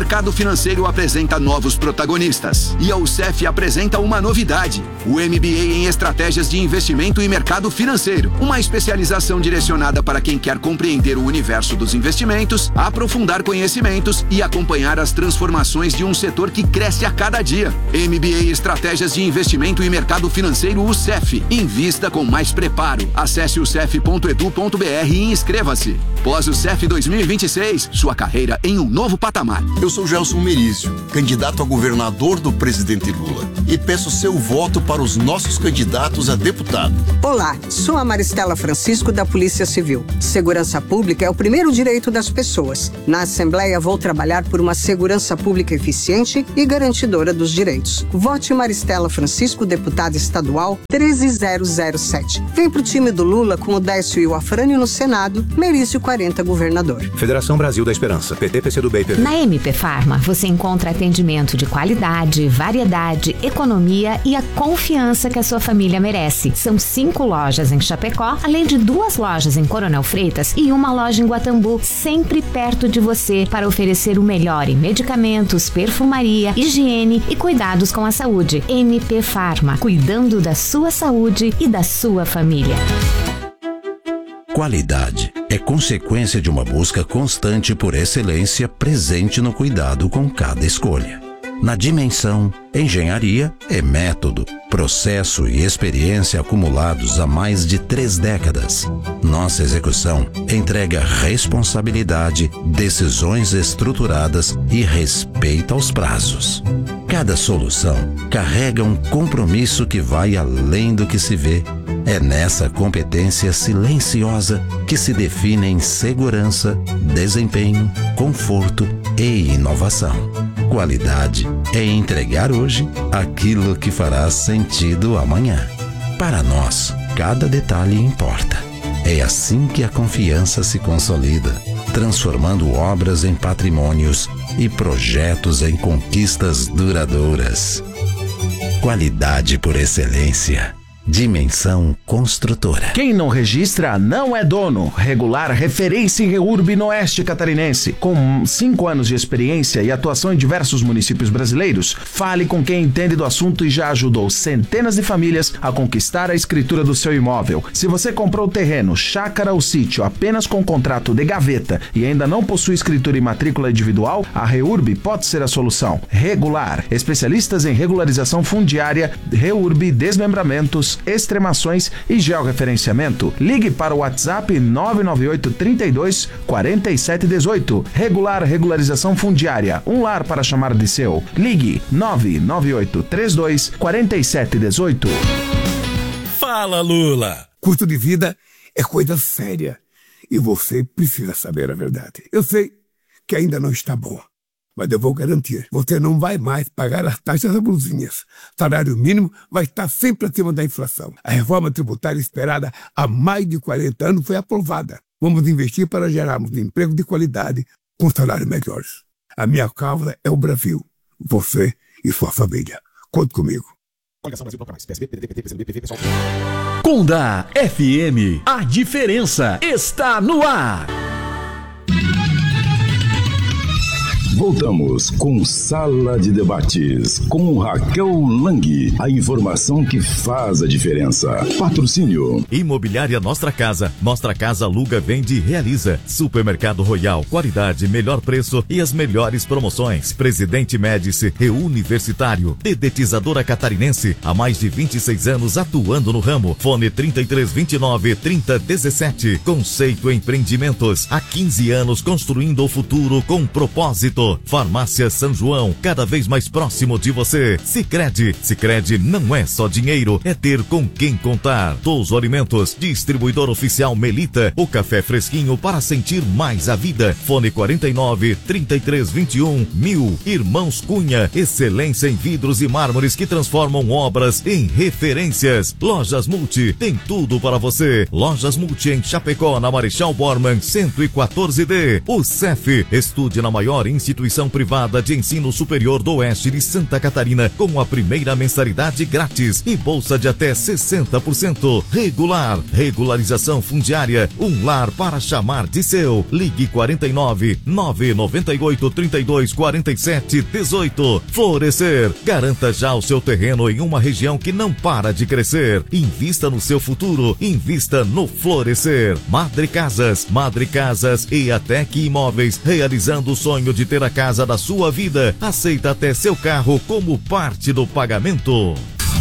mercado financeiro apresenta novos protagonistas e a UCEF apresenta uma novidade: o MBA em Estratégias de Investimento e Mercado Financeiro, uma especialização direcionada para quem quer compreender o universo dos investimentos, aprofundar conhecimentos e acompanhar as transformações de um setor que cresce a cada dia. MBA Estratégias de Investimento e Mercado Financeiro UCEF. Invista com mais preparo. Acesse ucef.edu.br e inscreva-se. Pós-UCEF 2026, sua carreira em um novo patamar. Eu sou Gelson Merizio, candidato a governador do presidente Lula, e peço seu voto para os nossos candidatos a deputado. Olá, sou a Maristela Francisco da Polícia Civil. Segurança pública é o primeiro direito das pessoas. Na Assembleia vou trabalhar por uma segurança pública eficiente e garantidora dos direitos. Vote Maristela Francisco, deputada estadual 13007. Vem pro time do Lula com o Décio e o Afrânio no Senado, Merizio 40 governador. Federação Brasil da Esperança, PT, PCdoB e PV. Na MP Pharma, você encontra atendimento de qualidade, variedade, economia e a confiança que a sua família merece. São 5 lojas em Chapecó, além de 2 lojas em Coronel Freitas e uma loja em Guatambu, sempre perto de você para oferecer o melhor em medicamentos, perfumaria, higiene e cuidados com a saúde. MP Pharma, cuidando da sua saúde e da sua família. Qualidade é consequência de uma busca constante por excelência presente no cuidado com cada escolha. Na Dimensão, engenharia é método, processo e experiência acumulados há mais de 3 décadas. Nossa execução entrega responsabilidade, decisões estruturadas e respeito aos prazos. Cada solução carrega um compromisso que vai além do que se vê. É nessa competência silenciosa que se definem segurança, desempenho, conforto e inovação. Qualidade é entregar hoje aquilo que fará sentido amanhã. Para nós, cada detalhe importa. É assim que a confiança se consolida, transformando obras em patrimônios e projetos em conquistas duradouras. Qualidade por excelência. Dimensão Construtora. Quem não registra não é dono. Regular referência em REURB no Oeste Catarinense. Com 5 anos de experiência e atuação em diversos municípios brasileiros, fale com quem entende do assunto e já ajudou centenas de famílias a conquistar a escritura do seu imóvel. Se você comprou terreno, chácara ou sítio apenas com contrato de gaveta e ainda não possui escritura e matrícula individual, a REURB pode ser a solução. Regular, especialistas em regularização fundiária, REURB, desmembramentos, extremações e georreferenciamento. Ligue para o WhatsApp 998 32 47 18. Regularização fundiária, um lar para chamar de seu. Ligue 998 32 47 18. Fala, Lula! Custo de vida é coisa séria e você precisa saber a verdade. Eu sei que ainda não está bom, mas eu vou garantir, você não vai mais pagar as taxas abusivas. Salário mínimo vai estar sempre acima da inflação. A reforma tributária esperada há mais de 40 anos foi aprovada. Vamos investir para gerarmos emprego de qualidade com salários melhores. A minha causa é o Brasil, você e sua família. Conte comigo. Conda FM, a diferença está no ar. Voltamos com Sala de Debates, com Raquel Lang, a informação que faz a diferença. Patrocínio. Imobiliária Nostra Casa. Nostra Casa aluga, vende e realiza. Supermercado Royal, qualidade, melhor preço e as melhores promoções. Presidente Médici, Reuniversitário. Dedetizadora Catarinense, há mais de 26 anos atuando no ramo. Fone 3329-3017. Conceito Empreendimentos, há 15 anos construindo o futuro com propósito. Farmácia São João, cada vez mais próximo de você. Sicredi não é só dinheiro, é ter com quem contar. Touso Alimentos, distribuidor oficial Melita, o café fresquinho para sentir mais a vida. Fone 49-3321-1000. Irmãos Cunha, excelência em vidros e mármores que transformam obras em referências. Lojas Multi, tem tudo para você. Lojas Multi em Chapecó, na Marechal Bormann 114D. O CEF, estude na maior instituição instituição privada de ensino superior do Oeste de Santa Catarina, com a primeira mensalidade grátis e bolsa de até 60%. Regular, regularização fundiária, um lar para chamar de seu. Ligue 49 998 32 47 18. Florescer, garanta já o seu terreno em uma região que não para de crescer. Invista no seu futuro, invista no Florescer. Madre Casas e Atec Imóveis, realizando o sonho de ter a casa da sua vida. Aceita até seu carro como parte do pagamento.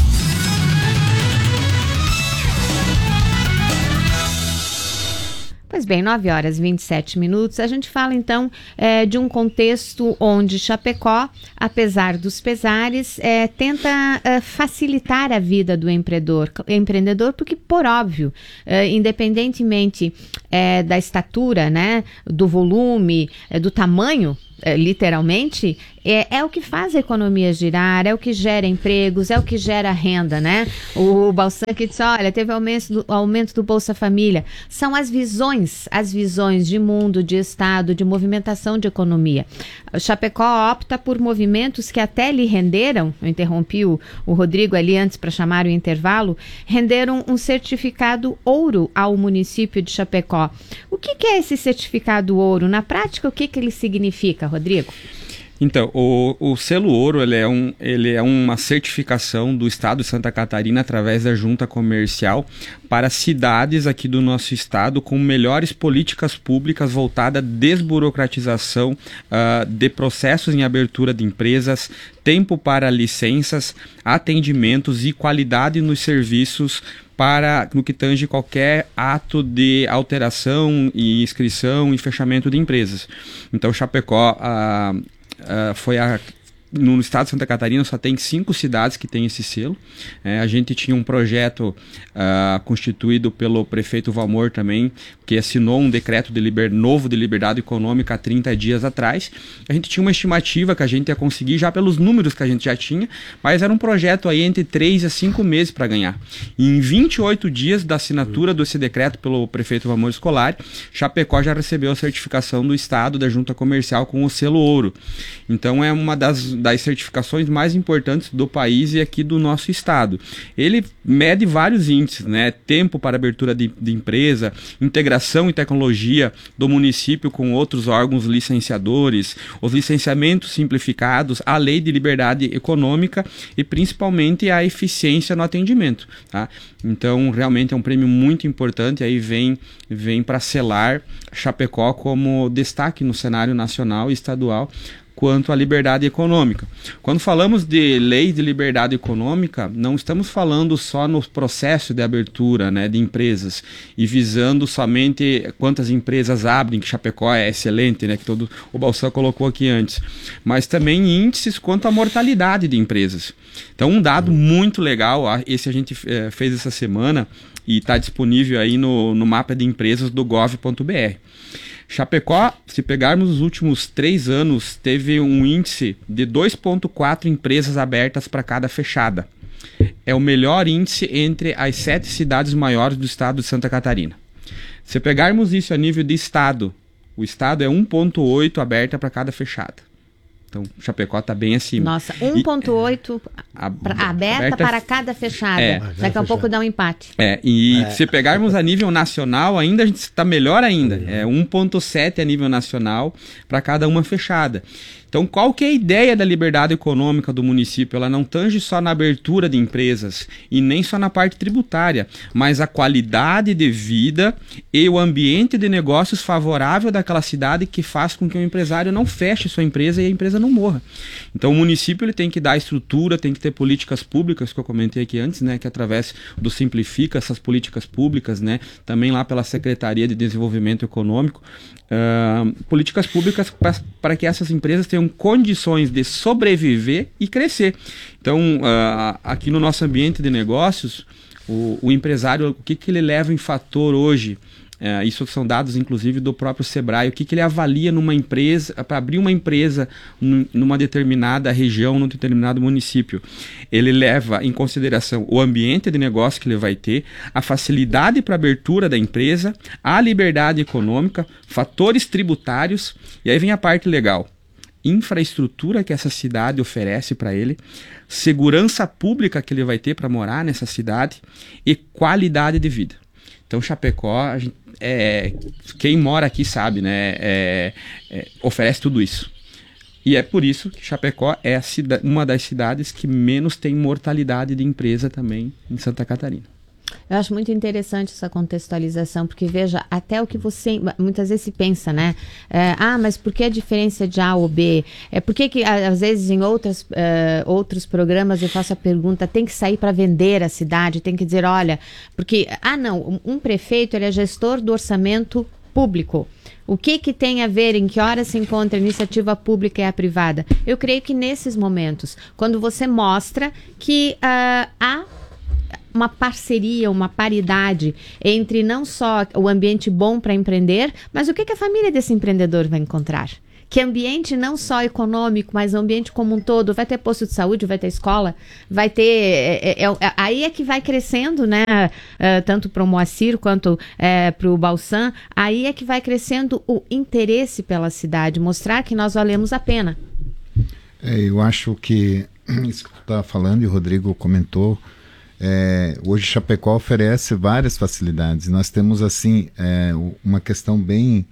Pois bem, 9h27. A gente fala então de um contexto onde Chapecó, apesar dos pesares, tenta facilitar a vida do empreendedor, porque, por óbvio, independentemente da estatura, né, do volume, do tamanho, literalmente, é o que faz a economia girar, é o que gera empregos, é o que gera renda, né? O Balsan aqui disse, olha, teve aumento do Bolsa Família. São as visões de mundo, de Estado, de movimentação de economia. Chapecó opta por movimentos que até lhe renderam, eu interrompi o Rodrigo ali antes para chamar o intervalo, renderam um certificado ouro ao município de Chapecó. O que é esse certificado ouro? Na prática, o que ele significa, Rodrigo? Então, o selo ouro ele é uma certificação do Estado de Santa Catarina através da Junta Comercial para cidades aqui do nosso estado com melhores políticas públicas voltadas à desburocratização de processos em abertura de empresas, tempo para licenças, atendimentos e qualidade nos serviços no que tange qualquer ato de alteração e inscrição e fechamento de empresas. Então, Chapecó no estado de Santa Catarina só tem 5 cidades que têm esse selo. A gente tinha um projeto constituído pelo prefeito Valmor também, que assinou um decreto novo de liberdade econômica há 30 dias atrás. A gente tinha uma estimativa que a gente ia conseguir já pelos números que a gente já tinha, mas era um projeto aí entre 3 a 5 meses para ganhar. E em 28 dias da assinatura desse decreto pelo prefeito Valmor Scolari, Chapecó já recebeu a certificação do Estado da Junta Comercial com o selo ouro. Então é uma das certificações mais importantes do país e aqui do nosso estado. Ele mede vários índices, né? Tempo para abertura de empresa, integração e tecnologia do município com outros órgãos licenciadores, os licenciamentos simplificados, a lei de liberdade econômica e principalmente a eficiência no atendimento, tá? Então, realmente é um prêmio muito importante, aí vem para selar Chapecó como destaque no cenário nacional e estadual quanto à liberdade econômica. Quando falamos de lei de liberdade econômica, não estamos falando só no processo de abertura, né, de empresas e visando somente quantas empresas abrem, que Chapecó é excelente, né, que o Balsan colocou aqui antes, mas também índices quanto à mortalidade de empresas. Então, um dado muito legal, esse a gente fez essa semana e está disponível aí no mapa de empresas do gov.br. Chapecó, se pegarmos os últimos 3 anos, teve um índice de 2,4 empresas abertas para cada fechada. É o melhor índice entre as 7 cidades maiores do estado de Santa Catarina. Se pegarmos isso a nível de estado, o estado é 1,8 aberta para cada fechada. Então, Chapecó está bem acima. Nossa, 1,8 aberta para cada fechada. Daqui a pouco dá um empate. Se pegarmos a nível nacional, ainda a gente está melhor ainda. É 1,7 a nível nacional para cada uma fechada. Então, qual que é a ideia da liberdade econômica do município? Ela não tange só na abertura de empresas e nem só na parte tributária, mas a qualidade de vida e o ambiente de negócios favorável daquela cidade que faz com que o empresário não feche sua empresa e a empresa não morra. Então, o município ele tem que dar estrutura, tem que ter políticas públicas, que eu comentei aqui antes, né, que através do Simplifica, essas políticas públicas, né, também lá pela Secretaria de Desenvolvimento Econômico, políticas públicas para que essas empresas tenham condições de sobreviver e crescer. Então, aqui no nosso ambiente de negócios, o empresário, o que ele leva em fator hoje? Isso são dados, inclusive, do próprio Sebrae. O que ele avalia numa empresa, para abrir uma empresa numa determinada região, num determinado município? Ele leva em consideração o ambiente de negócio que ele vai ter, a facilidade para abertura da empresa, a liberdade econômica, fatores tributários, e aí vem a parte legal. infraestrutura que essa cidade oferece para ele, segurança pública que ele vai ter para morar nessa cidade e qualidade de vida. Então Chapecó, quem mora aqui sabe, né, oferece tudo isso. E é por isso que Chapecó é uma das cidades que menos tem mortalidade de empresa também em Santa Catarina. Eu acho muito interessante essa contextualização, porque veja, até o que você muitas vezes se pensa, né? Mas por que a diferença de A ou B? Por que às vezes em outros programas eu faço a pergunta, tem que sair para vender a cidade, tem que dizer, olha, porque, um prefeito ele é gestor do orçamento público. O que tem a ver, em que hora se encontra a iniciativa pública e a privada? Eu creio que nesses momentos, quando você mostra que há uma parceria, uma paridade entre não só o ambiente bom para empreender, mas o que a família desse empreendedor vai encontrar. Que ambiente não só econômico, mas ambiente como um todo. Vai ter posto de saúde, vai ter escola, vai ter... aí é que vai crescendo, né? Tanto para o Moacir quanto para o Balsan. Aí é que vai crescendo o interesse pela cidade, mostrar que nós valemos a pena. Eu acho que isso que tu estava falando e o Rodrigo comentou, hoje Chapecó oferece várias facilidades. Nós temos assim uma questão bem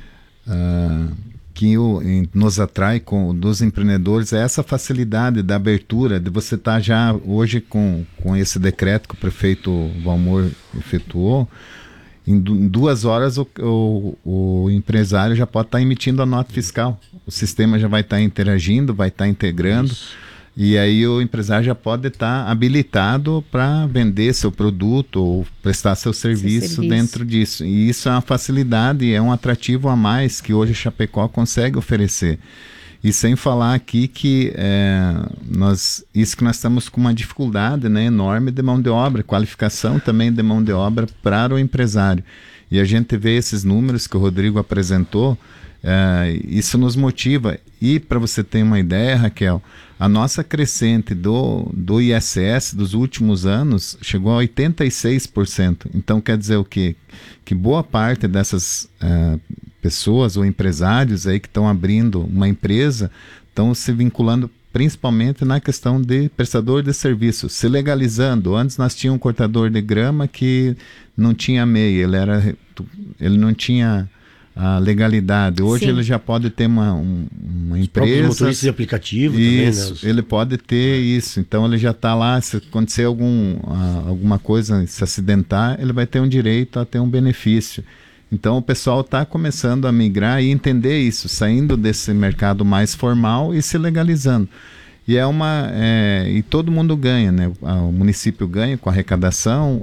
que nos atrai dos empreendedores, é essa facilidade da abertura, de você estar já hoje com esse decreto que o prefeito Valmor efetuou. Em 2 horas o empresário já pode estar emitindo a nota fiscal, o sistema já vai estar interagindo, vai estar integrando. Isso. E aí o empresário já pode estar habilitado para vender seu produto ou prestar seu serviço dentro disso. E isso é uma facilidade, é um atrativo a mais que hoje Chapecó consegue oferecer. E sem falar aqui que nós estamos com uma dificuldade, né, enorme de mão de obra, qualificação também de mão de obra para o empresário. E a gente vê esses números que o Rodrigo apresentou, isso nos motiva. E para você ter uma ideia, Raquel, a nossa crescente do ISS dos últimos anos chegou a 86%. Então quer dizer o quê? Que boa parte dessas pessoas ou empresários aí que estão abrindo uma empresa estão se vinculando principalmente na questão de prestador de serviço, se legalizando. Antes nós tínhamos um cortador de grama que não tinha MEI, ele não tinha a legalidade. Hoje Sim. ele já pode ter uma empresa. Motorista de aplicativo isso, também, né? Ele pode ter isso. Então ele já está lá, se acontecer alguma coisa, se acidentar, ele vai ter um direito a ter um benefício. Então o pessoal está começando a migrar e entender isso, saindo desse mercado mais formal e se legalizando. E e todo mundo ganha, né? O município ganha com a arrecadação,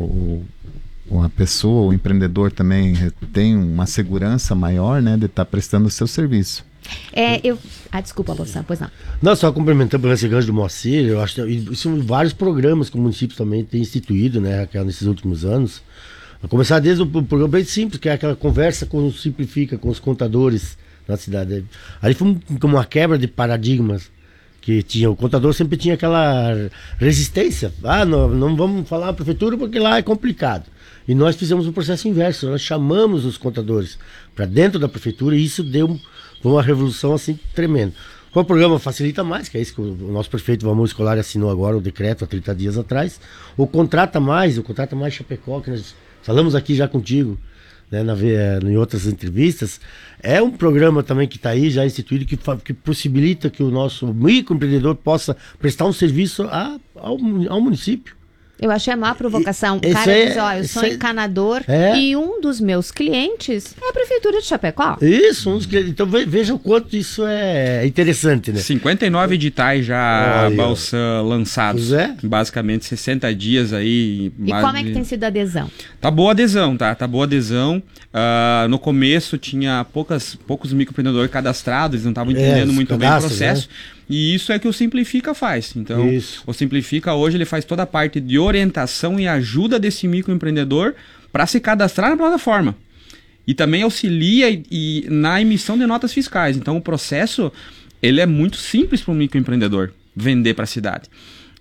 a pessoa, o empreendedor também tem uma segurança maior, né, de estar prestando o seu serviço. Desculpa, Balsan, pois não. Não, só complementando esse gancho do Moacir, eu acho que são vários programas que o município também tem instituído, né, Raquel, nesses últimos anos. A começar desde o programa bem simples, que é aquela conversa com o Simplifica, com os contadores na cidade. Ali foi como uma quebra de paradigmas que tinha. O contador sempre tinha aquela resistência. Não vamos falar na prefeitura porque lá é complicado. E nós fizemos um processo inverso. Nós chamamos os contadores para dentro da prefeitura e isso deu uma revolução assim tremenda. O programa Facilita Mais, que é isso que o nosso prefeito Valmor Scolari assinou agora o decreto há 30 dias atrás. O Contrata Mais Chapecó, que nós falamos aqui já contigo, né, em outras entrevistas, é um programa também que está aí já instituído, que possibilita que o nosso microempreendedor possa prestar um serviço ao município. Eu achei a maior provocação. O cara diz, eu sou encanador e um dos meus clientes é a Prefeitura de Chapecó. Isso, então veja o quanto isso é interessante, né? 59 editais já, Balsan, lançados. Basicamente 60 dias aí. E como é que tem sido a adesão? Tá boa a adesão, tá? Tá boa a adesão. No começo tinha poucos microempreendedores cadastrados, eles não estavam entendendo muito bem o processo. Né? E isso é que o Simplifica faz. Então, o Simplifica hoje ele faz toda a parte de orientação e ajuda desse microempreendedor para se cadastrar na plataforma. E também auxilia na emissão de notas fiscais. Então, o processo ele é muito simples para o microempreendedor vender para a cidade.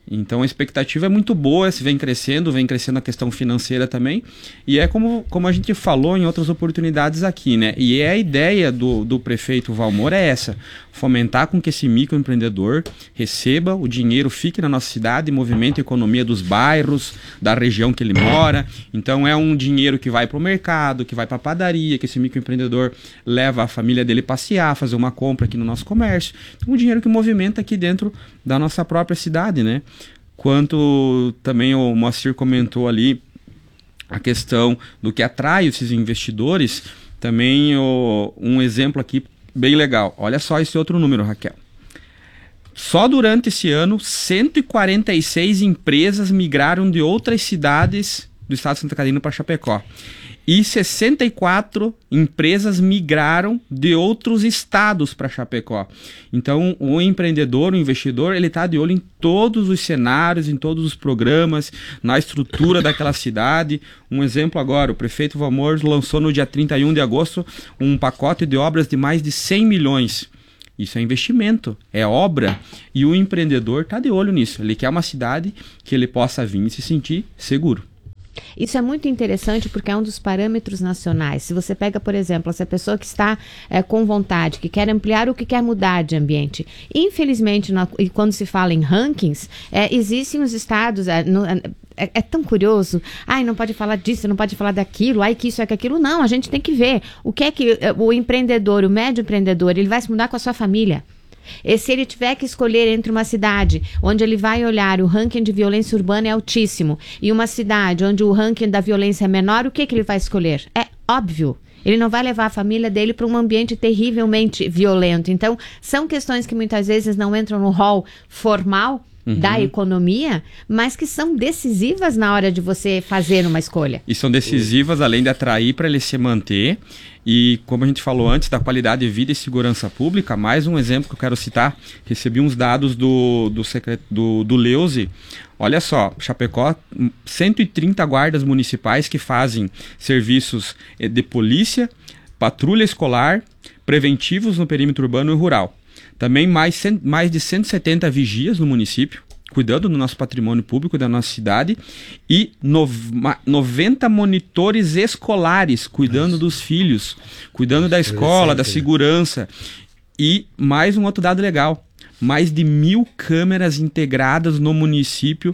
Então a expectativa é muito boa, vem crescendo a questão financeira também, e é como a gente falou em outras oportunidades aqui, né? E a ideia do prefeito Valmor é essa, fomentar com que esse microempreendedor receba o dinheiro, fique na nossa cidade, movimente a economia dos bairros, da região que ele mora. Então é um dinheiro que vai para o mercado, que vai para a padaria, que esse microempreendedor leva a família dele passear, fazer uma compra aqui no nosso comércio. Então, um dinheiro que movimenta aqui dentro da nossa própria cidade, né? Quanto também o Moacir comentou ali a questão do que atrai esses investidores, também um exemplo aqui bem legal. Olha só esse outro número, Raquel. Só durante esse ano, 146 empresas migraram de outras cidades do estado de Santa Catarina para Chapecó. E 64 empresas migraram de outros estados para Chapecó. Então, o empreendedor, o investidor, ele está de olho em todos os cenários, em todos os programas, na estrutura daquela cidade. Um exemplo agora, o prefeito Valmor lançou no dia 31 de agosto um pacote de obras de mais de 100 milhões. Isso é investimento, é obra, e o empreendedor está de olho nisso. Ele quer uma cidade que ele possa vir e se sentir seguro. Isso é muito interessante porque é um dos parâmetros nacionais. Se você pega, por exemplo, essa pessoa que está com vontade, que quer ampliar ou que quer mudar de ambiente. Infelizmente, e quando se fala em rankings, existem os estados... É tão curioso. Ai, não pode falar disso, não pode falar daquilo. Ai, que isso é que aquilo. Não, a gente tem que ver o que é que o empreendedor, o médio empreendedor, ele vai se mudar com a sua família. E se ele tiver que escolher entre uma cidade onde ele vai olhar o ranking de violência urbana é altíssimo e uma cidade onde o ranking da violência é menor, o que ele vai escolher? É óbvio. Ele não vai levar a família dele para um ambiente terrivelmente violento. Então, são questões que muitas vezes não entram no rol formal da economia, mas que são decisivas na hora de você fazer uma escolha. E são decisivas, além de atrair, para ele se manter. E como a gente falou antes, da qualidade de vida e segurança pública, mais um exemplo que eu quero citar, recebi uns dados do Leuze. Olha só, Chapecó, 130 guardas municipais que fazem serviços de polícia, patrulha escolar, preventivos no perímetro urbano e rural. Também mais de 170 vigias no município, cuidando do nosso patrimônio público, da nossa cidade, e 90 monitores escolares, cuidando dos filhos, cuidando da escola, da segurança. E mais um outro dado legal, mais de 1.000 câmeras integradas no município,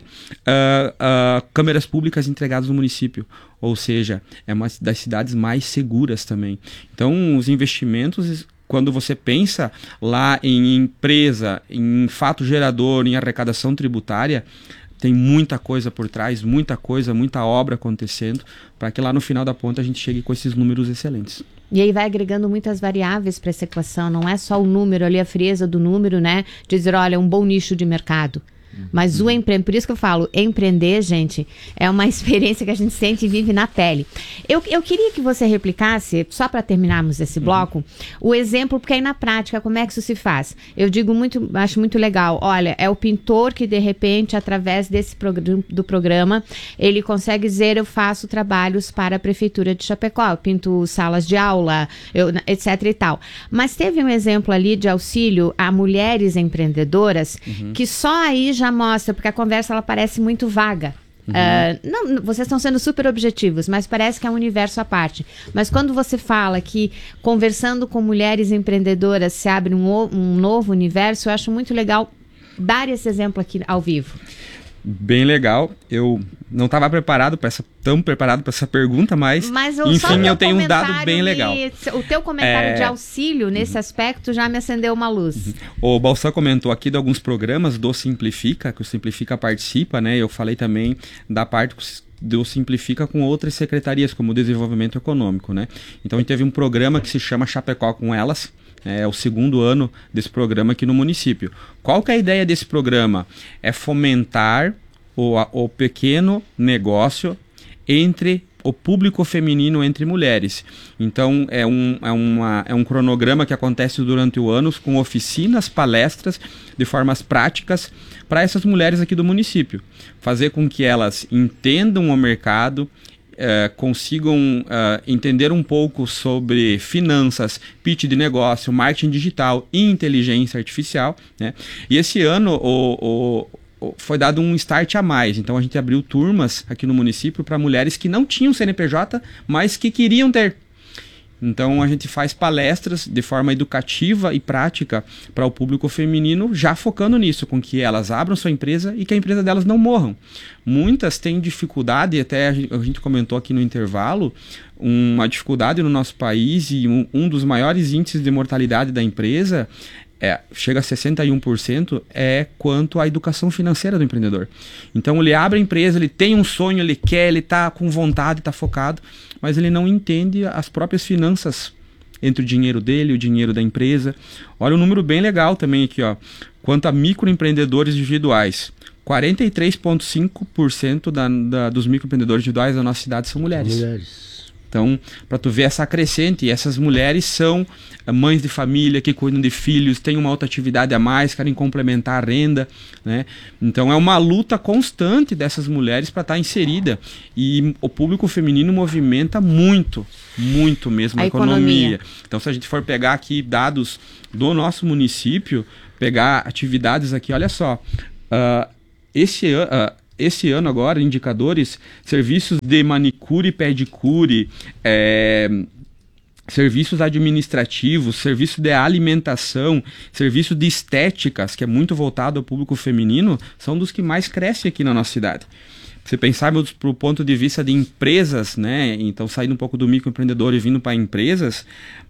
câmeras públicas integradas no município. Ou seja, é uma das cidades mais seguras também. Então, os investimentos... Quando você pensa lá em empresa, em fato gerador, em arrecadação tributária, tem muita coisa por trás, muita obra acontecendo, para que lá no final da ponta a gente chegue com esses números excelentes. E aí vai agregando muitas variáveis para essa equação, não é só o número ali, a frieza do número, né? Dizer, olha, um bom nicho de mercado. Mas por isso que eu falo, empreender, gente, é uma experiência que a gente sente e vive na pele. Eu queria que você replicasse, só para terminarmos esse bloco, o exemplo, porque aí na prática, como é que isso se faz? Eu digo muito, acho muito legal, olha, é o pintor que de repente, através do programa, ele consegue dizer, eu faço trabalhos para a Prefeitura de Chapecó, eu pinto salas de aula, etc e tal. Mas teve um exemplo ali de auxílio a mulheres empreendedoras, que só aí já mostra, porque a conversa ela parece muito vaga. Não, vocês estão sendo super objetivos, mas parece que é um universo à parte. Mas quando você fala que conversando com mulheres empreendedoras se abre um novo universo, eu acho muito legal dar esse exemplo aqui ao vivo. Bem legal. Eu não estava tão preparado para essa pergunta, mas enfim, eu tenho um dado bem legal. O teu comentário de auxílio nesse aspecto já me acendeu uma luz. O Balsan comentou aqui de alguns programas do Simplifica, que o Simplifica participa, né? Eu falei também da parte do Simplifica com outras secretarias, como o Desenvolvimento Econômico, né? Então a gente teve um programa que se chama Chapecó com Elas. É o 2º ano desse programa aqui no município. Qual que é a ideia desse programa? É fomentar o pequeno negócio entre o público feminino, entre mulheres. Então, é um cronograma que acontece durante o ano com oficinas, palestras, de formas práticas para essas mulheres aqui do município. Fazer com que elas entendam o mercado, consigam entender um pouco sobre finanças, pitch de negócio, marketing digital e inteligência artificial, né? E esse ano foi dado um start a mais. Então a gente abriu turmas aqui no município para mulheres que não tinham CNPJ, mas que queriam ter. Então a gente faz palestras de forma educativa e prática para o público feminino, já focando nisso, com que elas abram sua empresa e que a empresa delas não morram. Muitas têm dificuldade, até a gente comentou aqui no intervalo, uma dificuldade no nosso país, e um dos maiores índices de mortalidade da empresa chega a 61%, quanto à educação financeira do empreendedor. Então ele abre a empresa, ele tem um sonho, ele quer, ele está com vontade, está focado, mas ele não entende as próprias finanças entre o dinheiro dele e o dinheiro da empresa. Olha um número bem legal também aqui, ó. Quanto a microempreendedores individuais, 43,5% dos microempreendedores individuais da nossa cidade são mulheres. Então, para tu ver essa crescente, e essas mulheres são mães de família que cuidam de filhos, têm uma outra atividade a mais, querem complementar a renda, né? Então é uma luta constante dessas mulheres para estar inserida, e o público feminino movimenta muito mesmo a economia. Então, se a gente for pegar aqui dados do nosso município, pegar atividades aqui, olha só, esse ano agora, indicadores, serviços de manicure e pedicure, serviços administrativos, serviço de alimentação, serviço de estéticas, que é muito voltado ao público feminino, são dos que mais crescem aqui na nossa cidade. Você pensar para o ponto de vista de empresas, né? Então, saindo um pouco do microempreendedor e vindo para empresas,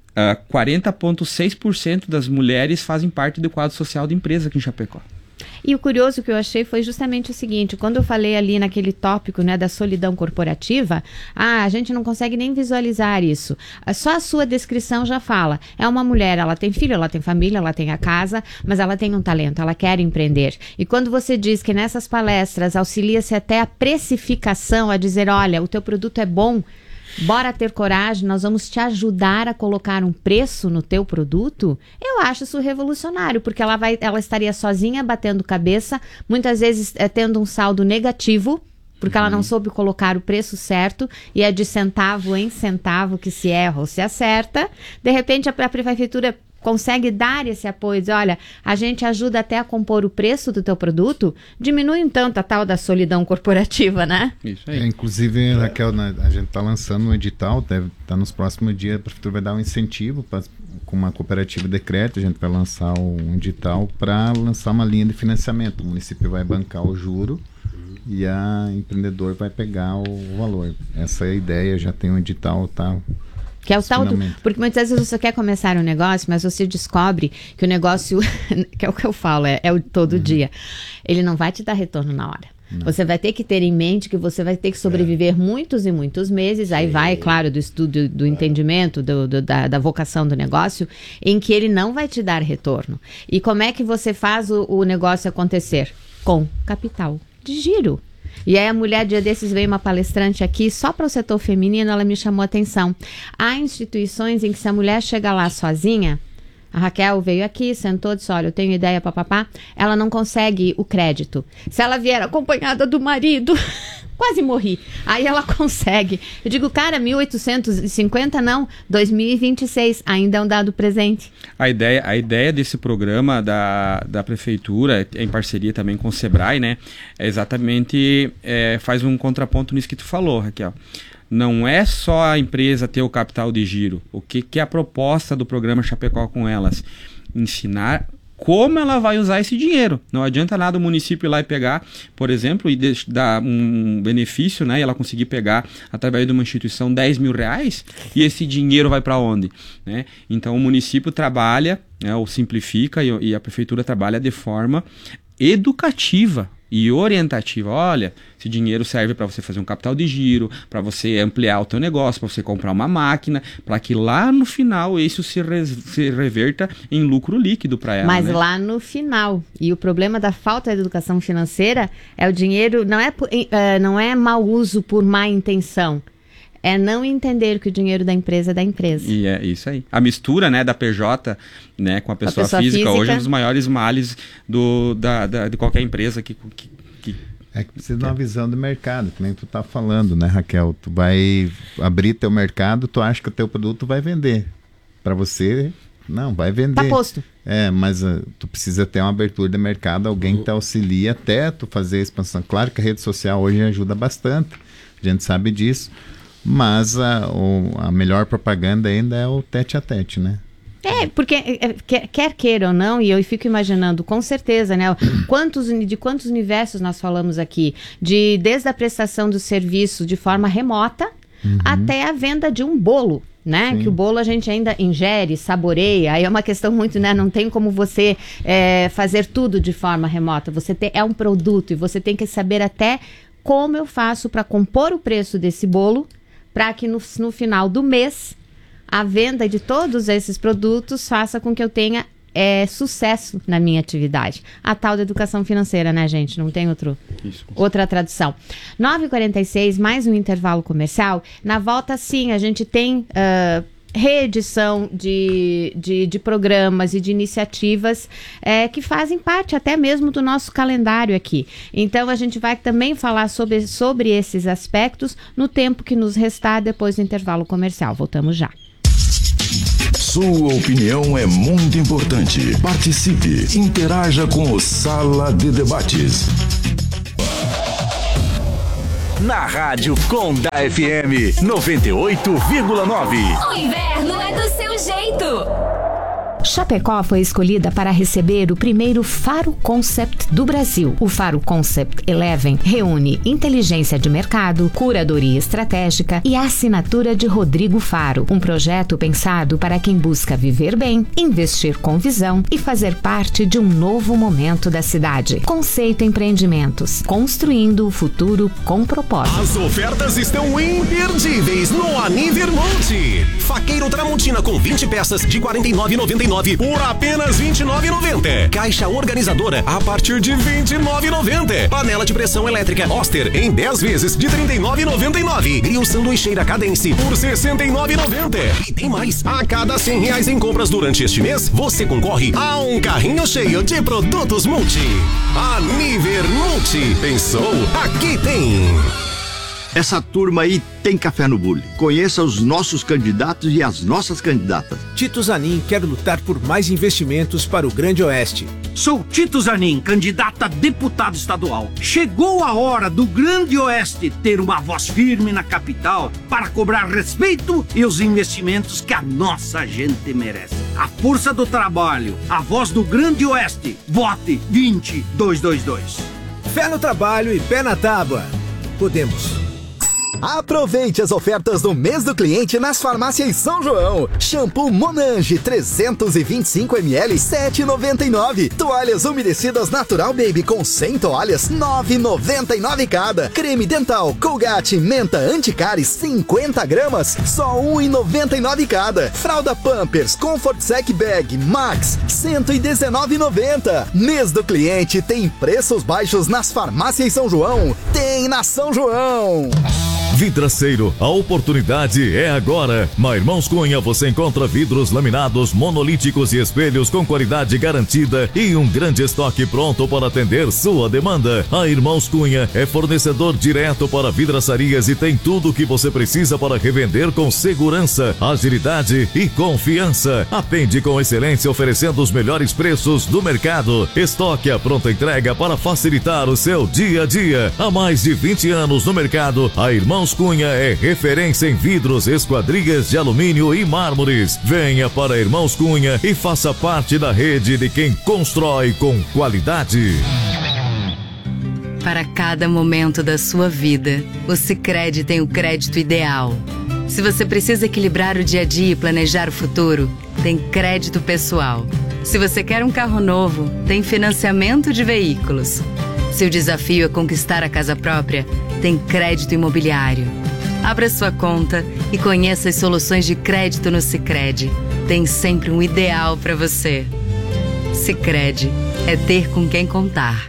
40,6% das mulheres fazem parte do quadro social de empresa aqui em Chapecó. E o curioso que eu achei foi justamente o seguinte: quando eu falei ali naquele tópico, né, da solidão corporativa, a gente não consegue nem visualizar isso. Só a sua descrição já fala. É uma mulher, ela tem filho, ela tem família, ela tem a casa, mas ela tem um talento, ela quer empreender. E quando você diz que nessas palestras auxilia-se até a precificação, a dizer, olha, o teu produto é bom, bora ter coragem, nós vamos te ajudar a colocar um preço no teu produto, eu acho isso revolucionário, porque ela estaria sozinha batendo cabeça, muitas vezes tendo um saldo negativo, porque ela não soube colocar o preço certo, e é de centavo em centavo que se erra ou se acerta. De repente a prefeitura consegue dar esse apoio, dizer, olha, a gente ajuda até a compor o preço do teu produto, diminui um tanto a tal da solidão corporativa, né? Isso aí. Inclusive, Raquel, a gente está lançando um edital, deve estar nos próximos dias, a prefeitura vai dar um incentivo com uma cooperativa de crédito, a gente vai lançar um edital para lançar uma linha de financiamento. O município vai bancar o juro e a empreendedor vai pegar o valor. Essa é a ideia, já tem um edital, tá? Que é o tal do, porque muitas vezes você quer começar um negócio, mas você descobre que o negócio, que é o que eu falo, é o todo dia, ele não vai te dar retorno na hora. Não. Você vai ter que ter em mente que você vai ter que sobreviver muitos e muitos meses, aí vai, claro, do estudo, do entendimento, da vocação do negócio, em que ele não vai te dar retorno. E como é que você faz o negócio acontecer? Com capital de giro. E aí a mulher, dia desses, veio uma palestrante aqui, só para o setor feminino, ela me chamou a atenção. Há instituições em que se a mulher chega lá sozinha, a Raquel veio aqui, sentou, disse, olha, eu tenho ideia, papapá, ela não consegue o crédito. Se ela vier acompanhada do marido, quase morri. Aí ela consegue. Eu digo, cara, 1850 não, 2026, ainda é um dado presente. A ideia desse programa da prefeitura, em parceria também com o Sebrae, né, é exatamente, faz um contraponto nisso que tu falou, Raquel. Não é só a empresa ter o capital de giro. O que é a proposta do programa Chapecó com elas? Ensinar como ela vai usar esse dinheiro. Não adianta nada o município ir lá e pegar, por exemplo, e dar um benefício, né, e ela conseguir pegar através de uma instituição 10 mil reais, e esse dinheiro vai para onde? Né? Então o município trabalha, né, ou simplifica, e a prefeitura trabalha de forma educativa e orientativa. Olha, esse dinheiro serve para você fazer um capital de giro, para você ampliar o teu negócio, para você comprar uma máquina, para que lá no final isso se reverta em lucro líquido para ela. Mas, né, lá no final. E o problema da falta de educação financeira é o dinheiro, não é mau uso por má intenção. É não entender que o dinheiro da empresa é da empresa. E é isso aí. A mistura, né, da PJ, né, com a pessoa física hoje é um dos maiores males de qualquer empresa que É que precisa de uma visão do mercado, que nem tu tá falando, né, Raquel? Tu vai abrir teu mercado, tu acha que o teu produto vai vender. Para você, Não, vai vender. Tá posto. Mas tu precisa ter uma abertura de mercado, alguém que te auxilia até tu fazer a expansão. Claro que a rede social hoje ajuda bastante, a gente sabe disso, mas a melhor propaganda ainda é o tete-a-tete, né? Porque quer queira ou não, e eu fico imaginando, com certeza, né? De quantos universos nós falamos aqui, desde a prestação do serviço de forma remota, até a venda de um bolo, né? Sim. Que o bolo a gente ainda ingere, saboreia, aí é uma questão muito, né? Não tem como você fazer tudo de forma remota, é um produto e você tem que saber até como eu faço para compor o preço desse bolo, para que no final do mês a venda de todos esses produtos faça com que eu tenha sucesso na minha atividade. A tal da educação financeira, né, gente? Não tem outra tradução. 9h46, mais um intervalo comercial. Na volta, sim, a gente tem reedição de programas e de iniciativas que fazem parte até mesmo do nosso calendário aqui. Então, a gente vai também falar sobre esses aspectos no tempo que nos restar depois do intervalo comercial. Voltamos já. Sua opinião é muito importante. Participe, interaja com o Sala de Debates. Na Rádio Conda FM 98,9. O inverno é do seu jeito. Chapecó foi escolhida para receber o primeiro Faro Concept do Brasil. O Faro Concept 11 reúne inteligência de mercado, curadoria estratégica e a assinatura de Rodrigo Faro. Um projeto pensado para quem busca viver bem, investir com visão e fazer parte de um novo momento da cidade. Conceito Empreendimentos, construindo o futuro com propósito. As ofertas estão imperdíveis no Aniver Multi. Faqueiro Tramontina com 20 peças de R$ 49,99 por apenas R$ 29,90. Caixa organizadora a partir de R$ 29,90. Panela de pressão elétrica Oster em 10 vezes de R$ 39,99. Grill sanduicheira Cadence por R$ 69,90. E tem mais. A cada R$100 em compras durante este mês, você concorre a um carrinho cheio de produtos Multi. Aniver Multi. Pensou? Aqui tem. Essa turma aí tem café no bule. Conheça os nossos candidatos e as nossas candidatas. Tito Zanin quer lutar por mais investimentos para o Grande Oeste. Sou Tito Zanin, candidato a deputado estadual. Chegou a hora do Grande Oeste ter uma voz firme na capital para cobrar respeito e os investimentos que a nossa gente merece. A força do trabalho, a voz do Grande Oeste. Vote 20222. Fé no trabalho e pé na tábua. Podemos. Aproveite as ofertas do mês do cliente nas farmácias São João. Shampoo Monange 325 ml 7,99. Toalhas umedecidas Natural Baby com 100 toalhas 9,99 cada. Creme dental Colgate Menta Anticáries 50 gramas só 1,99 cada. Fralda Pampers Comfort Sec Bag Max 119,90. Mês do cliente tem preços baixos nas farmácias São João. Tem na São João. Vidraceiro, a oportunidade é agora. Na Irmãos Cunha você encontra vidros laminados, monolíticos e espelhos com qualidade garantida e um grande estoque pronto para atender sua demanda. A Irmãos Cunha é fornecedor direto para vidraçarias e tem tudo o que você precisa para revender com segurança, agilidade e confiança. Atende com excelência oferecendo os melhores preços do mercado. Estoque à pronta entrega para facilitar o seu dia a dia. Há mais de 20 anos no mercado, a Irmãos Cunha é referência em vidros, esquadrias de alumínio e mármores. Venha para Irmãos Cunha e faça parte da rede de quem constrói com qualidade. Para cada momento da sua vida, o Sicredi tem o crédito ideal. Se você precisa equilibrar o dia a dia e planejar o futuro, tem crédito pessoal. Se você quer um carro novo, tem financiamento de veículos. Se o desafio é conquistar a casa própria, tem crédito imobiliário. Abra sua conta e conheça as soluções de crédito no Sicredi. Tem sempre um ideal para você. Sicredi é ter com quem contar.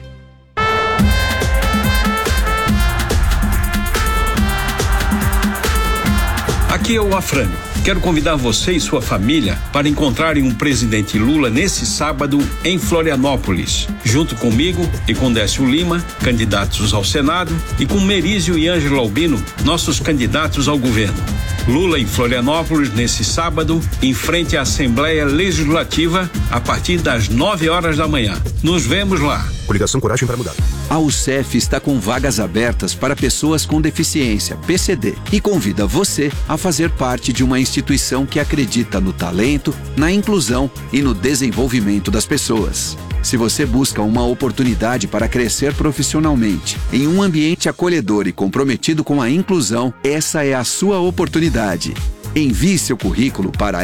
Aqui é o Afrânio. Quero convidar você e sua família para encontrarem o presidente Lula nesse sábado em Florianópolis, junto comigo e com Décio Lima, candidatos ao Senado, e com Merizio e Ângelo Albino, nossos candidatos ao governo. Lula em Florianópolis nesse sábado, em frente à Assembleia Legislativa, a partir das 9 horas da manhã. Nos vemos lá. Coligação Coragem para Mudar. A UCEF está com vagas abertas para pessoas com deficiência, PCD, e convida você a fazer parte de uma instituição que acredita no talento, na inclusão e no desenvolvimento das pessoas. Se você busca uma oportunidade para crescer profissionalmente, em um ambiente acolhedor e comprometido com a inclusão, essa é a sua oportunidade. Envie seu currículo para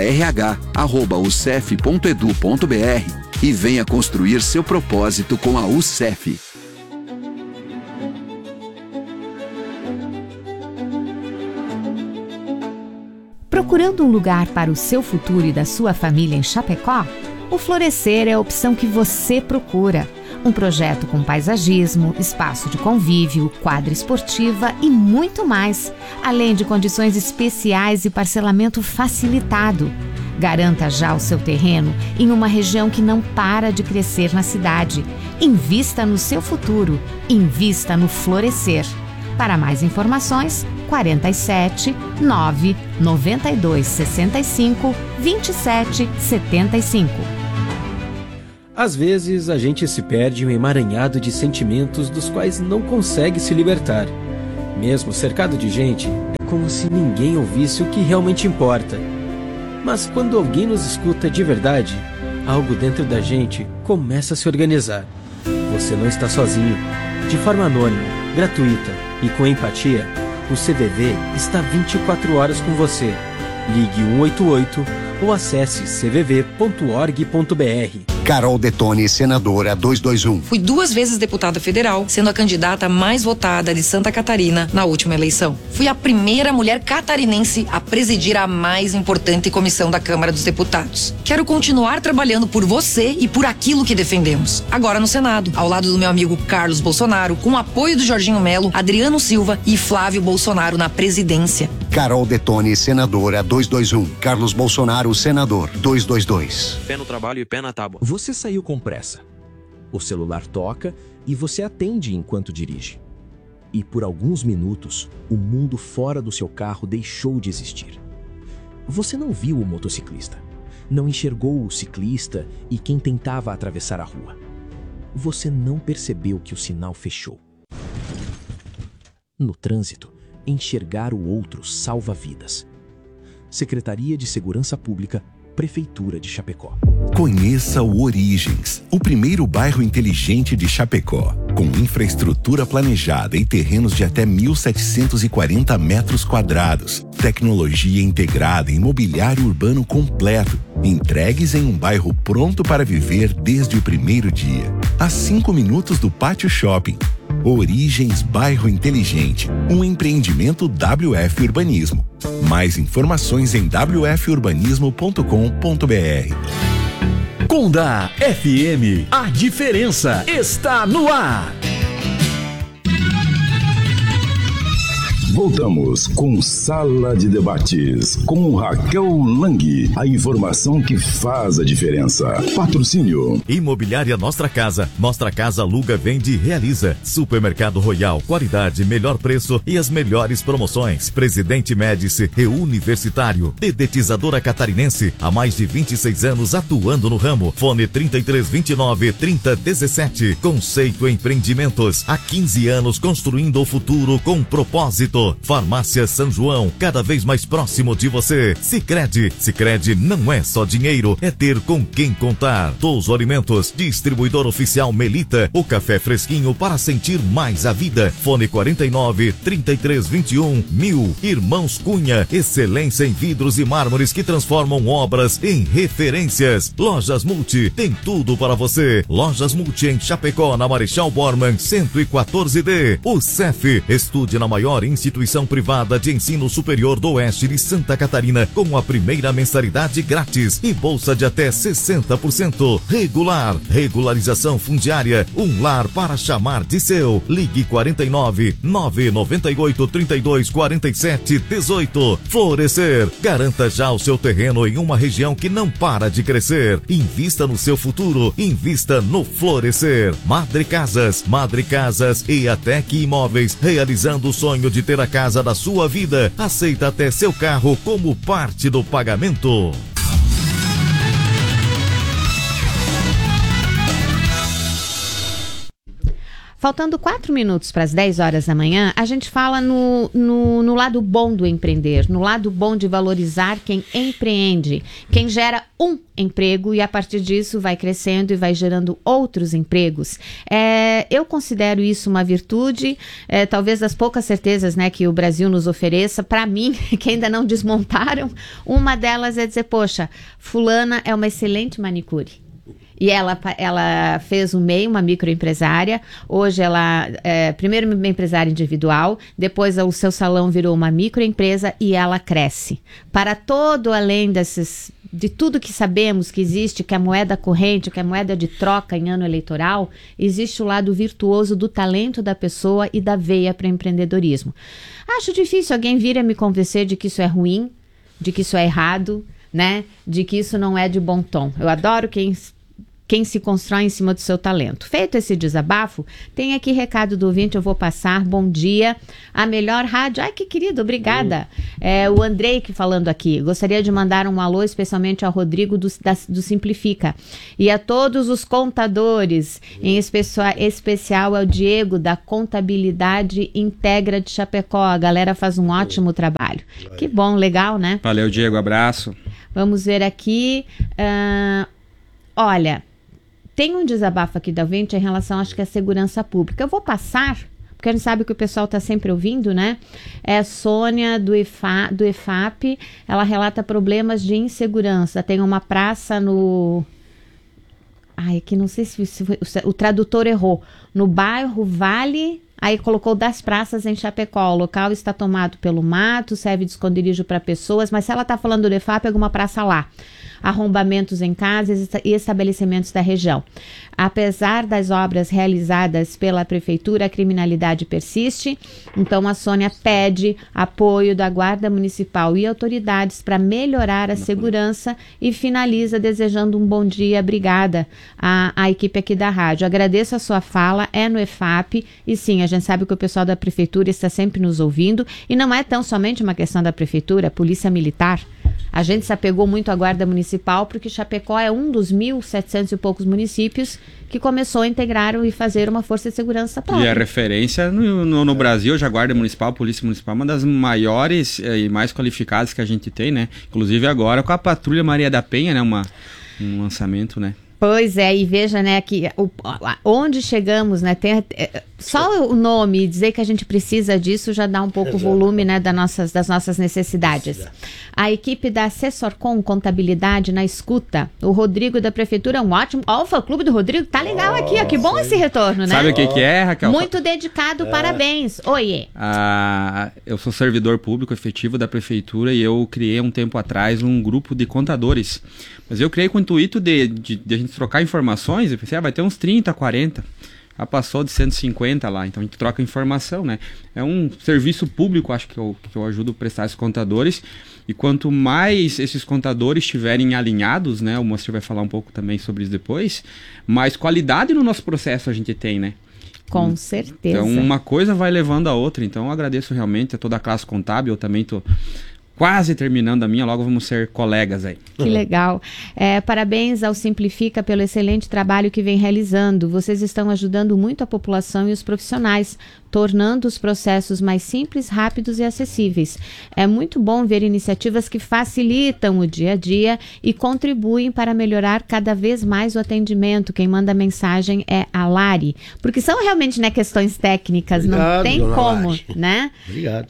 rh@ucef.edu.br e venha construir seu propósito com a UCEF. Procurando um lugar para o seu futuro e da sua família em Chapecó? O Florescer é a opção que você procura. Um projeto com paisagismo, espaço de convívio, quadra esportiva e muito mais, além de condições especiais e parcelamento facilitado. Garanta já o seu terreno em uma região que não para de crescer na cidade. Invista no seu futuro. Invista no Florescer. Para mais informações, 47 9 92 65 27 75. Às vezes, a gente se perde em um emaranhado de sentimentos dos quais não consegue se libertar. Mesmo cercado de gente, é como se ninguém ouvisse o que realmente importa. Mas quando alguém nos escuta de verdade, algo dentro da gente começa a se organizar. Você não está sozinho. De forma anônima, gratuita e com empatia, o CVV está 24 horas com você. Ligue 188 ou acesse cvv.org.br. Carol Detoni, senadora 221. Fui 2 vezes deputada federal, sendo a candidata mais votada de Santa Catarina na última eleição. Fui a primeira mulher catarinense a presidir a mais importante comissão da Câmara dos Deputados. Quero continuar trabalhando por você e por aquilo que defendemos. Agora no Senado, ao lado do meu amigo Carlos Bolsonaro, com o apoio do Jorginho Melo, Adriano Silva e Flávio Bolsonaro na presidência. Carol Detoni, senadora 221. Carlos Bolsonaro, senador 222. Pé no trabalho e pé na tábua. Você saiu com pressa. O celular toca e você atende enquanto dirige. E por alguns minutos, o mundo fora do seu carro deixou de existir. Você não viu o motociclista, não enxergou o ciclista e quem tentava atravessar a rua. Você não percebeu que o sinal fechou. No trânsito, enxergar o outro salva vidas. Secretaria de Segurança Pública, Prefeitura de Chapecó. Conheça o Origens, o primeiro bairro inteligente de Chapecó, com infraestrutura planejada e terrenos de até 1.740 metros quadrados, tecnologia integrada e imobiliário urbano completo, entregues em um bairro pronto para viver desde o primeiro dia, a 5 minutos do Pátio Shopping. Origens Bairro Inteligente, um empreendimento WF Urbanismo. Mais informações em wfurbanismo.com.br. Conda FM, a diferença está no ar. Voltamos com Sala de Debates, com Raquel Lang. A informação que faz a diferença. Patrocínio. Imobiliária Nostra Casa. Nostra Casa aluga, vende e realiza. Supermercado Royal, qualidade, melhor preço e as melhores promoções. Presidente Médici e Universitário. Dedetizadora Catarinense, há mais de 26 anos atuando no ramo. Fone 3329-3017. Conceito Empreendimentos, há 15 anos construindo o futuro com propósito. Farmácia São João, cada vez mais próximo de você. Sicredi. Sicredi não é só dinheiro, é ter com quem contar. Touso Alimentos, distribuidor oficial Melita, o café fresquinho para sentir mais a vida. Fone 49-3321-1000. Irmãos Cunha, excelência em vidros e mármores que transformam obras em referências. Lojas Multi, tem tudo para você. Lojas Multi em Chapecó, na Marechal Bormann 114D. O CEF, estude na maior instituição instituição privada de ensino superior do Oeste de Santa Catarina, com a primeira mensalidade grátis e bolsa de até 60%. Regular, regularização fundiária, um lar para chamar de seu. Ligue 49 998 32 47 18. Florescer, garanta já o seu terreno em uma região que não para de crescer. Invista no seu futuro, invista no Florescer. Madre Casas e Atec Imóveis, realizando o sonho de ter a casa da sua vida. Aceita até seu carro como parte do pagamento. Faltando 4 minutos para as 10 horas da manhã, a gente fala no lado bom do empreender, no lado bom de valorizar quem empreende, quem gera um emprego e a partir disso vai crescendo e vai gerando outros empregos. Eu considero isso uma virtude, talvez das poucas certezas, né, que o Brasil nos ofereça. Para mim, que ainda não desmontaram, uma delas é dizer, poxa, fulana é uma excelente manicure. E ela fez o MEI, uma microempresária. Hoje ela primeiro uma empresária individual, depois o seu salão virou uma microempresa e ela cresce. Para todo além de tudo que sabemos que existe, que é moeda corrente, que é moeda de troca em ano eleitoral, existe o lado virtuoso do talento da pessoa e da veia para empreendedorismo. Acho difícil alguém vir a me convencer de que isso é ruim, de que isso é errado, né? De que isso não é de bom tom. Eu adoro quem se constrói em cima do seu talento. Feito esse desabafo, tem aqui recado do ouvinte, eu vou passar. Bom dia, a melhor rádio. Ai, que querido, obrigada. O Andrei que falando aqui. Gostaria de mandar um alô especialmente ao Rodrigo do Simplifica e a todos os contadores, em especial ao Diego da Contabilidade Integra de Chapecó. A galera faz um ótimo trabalho. Que bom, legal, né? Valeu, Diego, abraço. Vamos ver aqui. Olha, tem um desabafo aqui da ouvinte em relação, acho que à segurança pública. Eu vou passar, porque a gente sabe que o pessoal está sempre ouvindo, né? É a Sônia do EFAP, ela relata problemas de insegurança. Tem uma praça no... Ai, aqui não sei se o tradutor errou. No bairro Vale... Aí colocou das praças em Chapecó. O local está tomado pelo mato, serve de esconderijo para pessoas, mas se ela está falando do EFAP, é alguma praça lá. Arrombamentos em casas e estabelecimentos da região. Apesar das obras realizadas pela prefeitura, a criminalidade persiste. Então a Sônia pede apoio da Guarda Municipal e autoridades para melhorar a segurança e finaliza desejando um bom dia. Obrigada à equipe aqui da rádio. Agradeço a sua fala, é no EFAP e sim, a gente sabe que o pessoal da prefeitura está sempre nos ouvindo e não é tão somente uma questão da prefeitura, a polícia militar. A gente se apegou muito à Guarda Municipal porque Chapecó é um dos 1.700 e poucos municípios que começou a integrar e fazer uma força de segurança própria. E a referência no Brasil, já a Guarda Municipal, a Polícia Municipal, uma das maiores e mais qualificadas que a gente tem, né? Inclusive agora com a Patrulha Maria da Penha, né? Um lançamento, né? Pois é, e veja, né, que onde chegamos, né, só o nome, dizer que a gente precisa disso já dá um pouco o volume, né, das nossas necessidades. A equipe da Assessorcom Contabilidade na escuta, o Rodrigo da Prefeitura é um ótimo, o fã-clube do Rodrigo tá legal aqui, ó, que bom esse retorno, né? Sabe o que é, Raquel? Muito dedicado, parabéns. Oiê. Eu sou servidor público efetivo da Prefeitura e eu criei um tempo atrás um grupo de contadores, mas eu criei com o intuito de a gente trocar informações. Eu pensei, vai ter uns 30, 40. Já passou de 150 lá, então a gente troca informação, né? É um serviço público, acho que eu ajudo a prestar esses contadores. E quanto mais esses contadores estiverem alinhados, né? O Moacir vai falar um pouco também sobre isso depois, mais qualidade no nosso processo a gente tem, né? Com certeza. Então uma coisa vai levando a outra. Então eu agradeço realmente a toda a classe contábil. Eu também tô quase terminando a minha, logo vamos ser colegas aí. Que legal. Parabéns ao Simplifica pelo excelente trabalho que vem realizando. Vocês estão ajudando muito a população e os profissionais, tornando os processos mais simples, rápidos e acessíveis. É muito bom ver iniciativas que facilitam o dia a dia e contribuem para melhorar cada vez mais o atendimento. Quem manda a mensagem é a Lari. Porque são realmente, né, questões técnicas, obrigado, não tem como, Lari, né? Obrigado.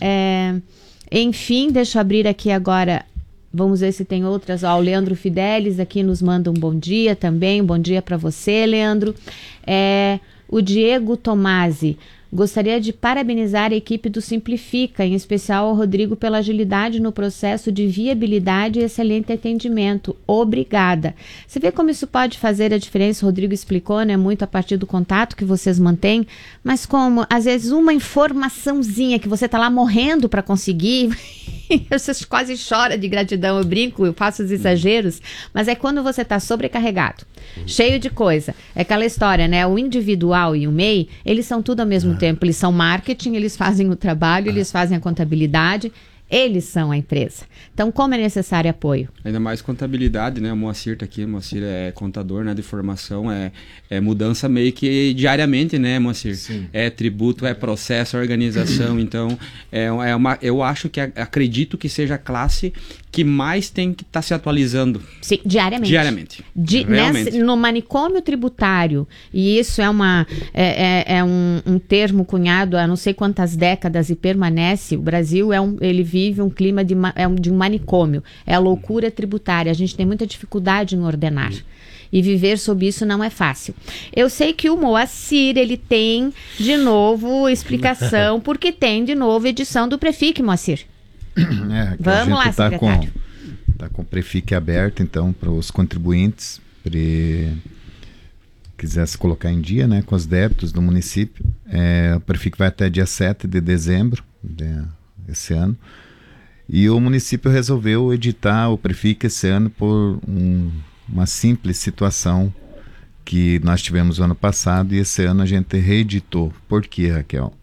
Enfim, deixa eu abrir aqui agora, vamos ver se tem outras. O Leandro Fidelis aqui nos manda um bom dia também, bom dia para você, Leandro. O Diego Tomasi, Gostaria de parabenizar a equipe do Simplifica, em especial ao Rodrigo pela agilidade no processo de viabilidade e excelente atendimento. Obrigada. Você vê como isso pode fazer a diferença? O Rodrigo explicou, né? Muito a partir do contato que vocês mantêm, mas como, às vezes, uma informaçãozinha que você está lá morrendo para conseguir... Você quase chora de gratidão, eu brinco, eu faço os exageros, mas é quando você está sobrecarregado, cheio de coisa. É aquela história, né? O individual e o MEI, eles são tudo ao mesmo tempo. Eles são marketing, eles fazem o trabalho, eles fazem a contabilidade, eles são a empresa. Então, como é necessário apoio? Ainda mais contabilidade, né? O Moacir tá aqui, o Moacir é contador, né, de formação, é mudança meio que diariamente, né, Moacir? Sim. É tributo, é processo, organização, então eu acho que acredito que seja a classe que mais tem que estar se atualizando. Sim, diariamente. No manicômio tributário, e isso é um termo cunhado há não sei quantas décadas e permanece, o Brasil ele vive um clima de um manicômio, é a loucura tributária, a gente tem muita dificuldade em ordenar. E viver sob isso não é fácil. Eu sei que o Moacir, ele tem, de novo, explicação, porque tem, de novo, edição do Prefic, Moacir. Vamos lá, secretário. Está com o Prefic aberto, então, para os contribuintes, quiser se colocar em dia, né, com os débitos do município. O Prefic vai até dia 7 de dezembro desse ano. E o município resolveu editar o Prefic esse ano por uma simples situação que nós tivemos no ano passado, e esse ano a gente reeditou. Por quê, Raquel?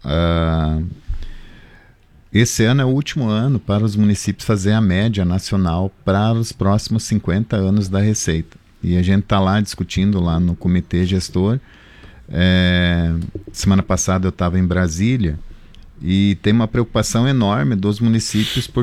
Esse ano é o último ano para os municípios fazer a média nacional para os próximos 50 anos da Receita. E a gente está lá discutindo lá no comitê gestor. Semana passada eu estava em Brasília e tem uma preocupação enorme dos municípios por